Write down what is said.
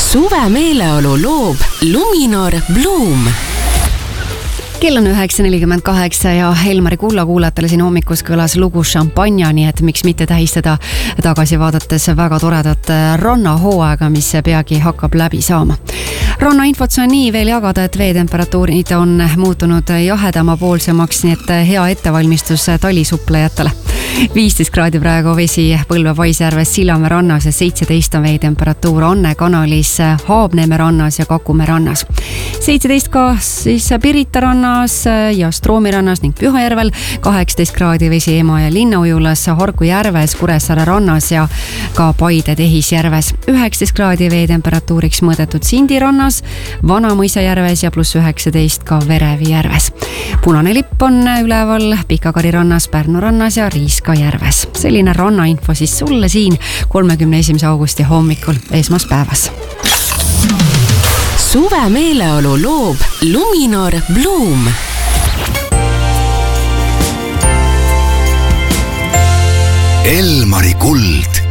Suve meeleolu loob Luminor Bloom. Kell on 9.48 ja Elmari Kulla kuulatele siin hommikus kõlas lugu Champagne, nii et miks mitte tähistada tagasi vaadates väga toredat rannahooaega, mis peagi hakkab läbi saama. Rannainfot saan nii veel jagada, et veetemperatuurid on muutunud jahedamapoolsemaks, nii et hea ettevalmistus talisuplejatele. 15 kraadi praegu vesi Põlva Paisjärves Sillamäe rannas ja 17 on veetemperatuur Anne kanalis, Haabneeme rannas ja Kakumäe rannas. 17 ka siis Pirita rannas ja Stroomi rannas ning Pühajärvel, 18 kraadi vesi Emajõe linnaujulas, Harku järves, Kuressaare rannas ja ka Paide Tehisjärves. 19 kraadi veetemperatuuriks mõõdetud Sindi rannas, Vanamõisa järves ja +19 ka Verevi järves. Punane lipp on üleval Pikakari rannas, Pärnu rannas ja Riiska järves. Selline rannainfo siis sulle siin 31. augusti hommikul esmaspäevas. Suve meeleolu loob Luminor Bloom. Elmari Kuld.